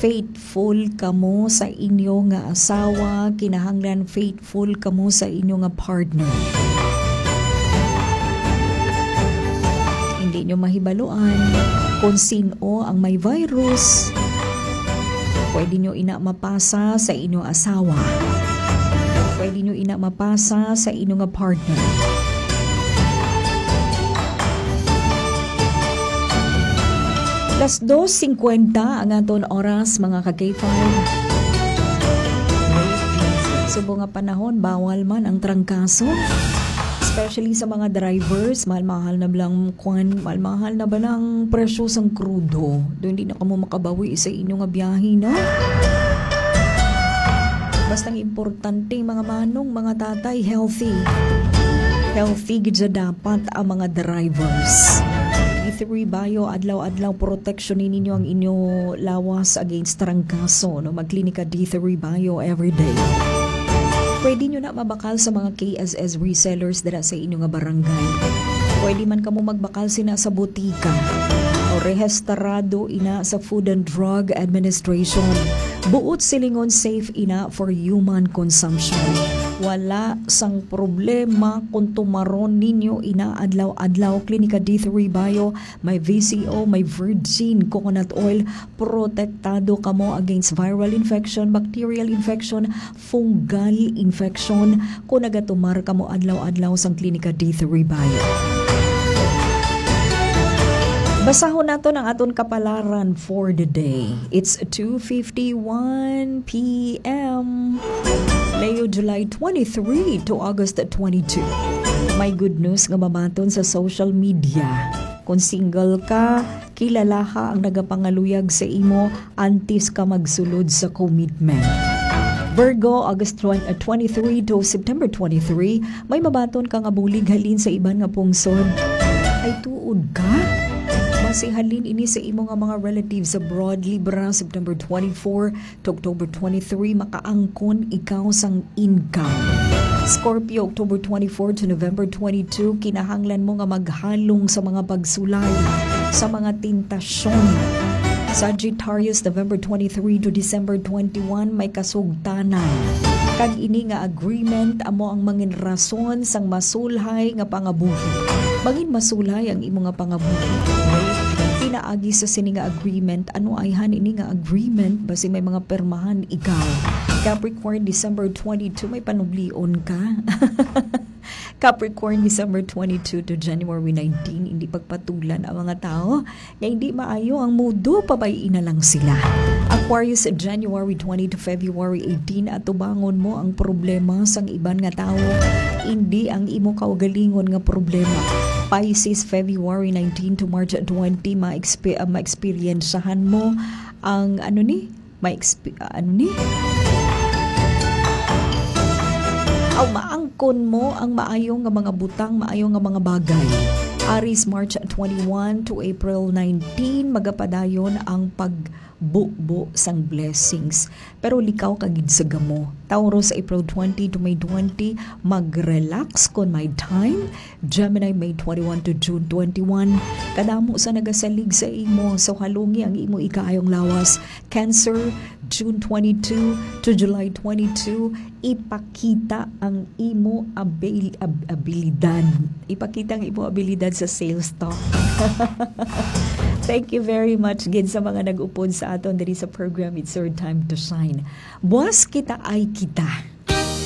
faithful kamo sa inyo nga asawa, kinahanglan faithful kamo sa inyo nga partner. Hindi nyo mahibaluan kung sino ang may virus. Pwede nyo ina mapasa sa inyong asawa. Pwede nyo ina mapasa sa inyong nga partner. Las 2:50 ang aton oras mga ka-K5. Subo nga panahon, bawal man ang trangkaso. Especially sa mga drivers, mahal-mahal na balang mahal-mahal na balang presyo sang krudo. Doon hindi na kamo makabawi sa inyong nga biyahe, no? Bastang importante mga manong, mga tatay, healthy. Healthy gid dapat ang mga drivers. D3 Bio, adlaw-adlaw protection ninyo ang inyo lawas against trangkaso, no? Magklinika D3 Bio everyday. Pwede nyo na mabakal sa mga KSS resellers dara sa inyo nga barangay. Pwede man kamo magbakal sina sa butika o rehistrado ina sa Food and Drug Administration. Buot silingon safe ina for human consumption. Wala sang problema kung tumaron ninyo ina adlaw-adlaw. Klinika D3 Bio, may VCO, may virgin coconut oil. Protektado kamo against viral infection, bacterial infection, fungal infection. Kung nagatumar kamo adlaw-adlaw sang Klinika D3 Bio. Basahon nato ng aton kapalaran for the day. It's 2:51 p.m. Leo July 23 to August 22. May good news nga mamaton sa social media. Kung single ka, kilala ka ang nagapangaluyag sa imo antes ka magsulod sa commitment. Virgo, August 23 to September 23, may mabaton kang abulig halin sa iban nga pungsod. Ay tuod ka? Masihalin ini sa imo nga mga relatives abroad. Libra, September 24 to October 23, makaangkon ikaw sang income. Scorpio, October 24 to November 22, kinahanglan mo nga maghalong sa mga pagsulay, sa mga tentasyon. Sagittarius, November 23 to December 21, may kasugtanan. Kag ini nga agreement amo ang mangin rason sang masulhay nga pangabuhi. Mangin masulhay ang imo nga pangabuhi. Pinaagi sa sini nga agreement, ano ay han ini nga agreement basi may mga permahan ikaw. Capricorn, December 22, may panublion ka. Capricorn, December 22 to January 19, hindi pagpatulan ang mga tao na hindi maayo ang mudo, pabayin na lang sila. Aquarius, January 20 to February 18, at tubangon mo ang problema sang iban nga tao, hindi ang imo kaugalingon nga problema. Pisces, February 19 to March 20, ma-experiencehan mo ang maangkon mo ang maayong nga mga butang, maayong nga mga bagay. Aries, March 21 to April 19, magapadayon ang pagbubo sang blessings. Pero likaw kagid sa gamo. Taurus, April 20 to May 20, mag-relax kon may time. Gemini, May 21 to June 21, kadamo sa nagasalig sa imo, so halungi ang imo ikaayong lawas. Cancer, June 22 to July 22, ipakita ang imo abilidad. Ipakita ang imo abilidad sa sales talk. Thank you very much gid sa mga nag-upod sa aton diri sa program It's Your Time to Shine. Buwas kita ay kita.